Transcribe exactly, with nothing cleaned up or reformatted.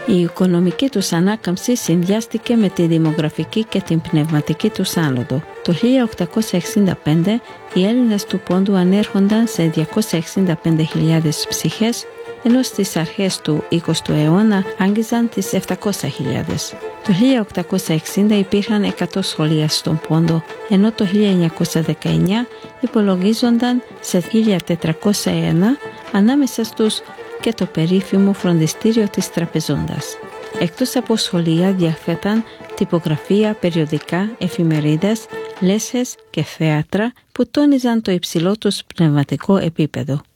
Η οικονομική τους ανάκαμψη συνδυάστηκε με τη δημογραφική και την πνευματική τους άνοδο. Το χίλια οκτακόσια εξήντα πέντε οι Έλληνες του Πόντου ανέρχονταν σε διακόσιες εξήντα πέντε χιλιάδες ψυχές, ενώ στις αρχές του εικοστού αιώνα άγγιζαν τις επτακόσιες χιλιάδες. Το χίλια οκτακόσια εξήντα υπήρχαν εκατό σχολεία στον Πόντο, ενώ το χίλια εννιακόσια δεκαεννιά υπολογίζονταν σε χίλια τετρακόσια ένα, ανάμεσα στους και το περίφημο φροντιστήριο της Τραπεζόντας. Εκτός από σχολεία διαθέταν τυπογραφία, περιοδικά, εφημερίδες, λέσχες και θέατρα που τόνιζαν το υψηλό τους πνευματικό επίπεδο.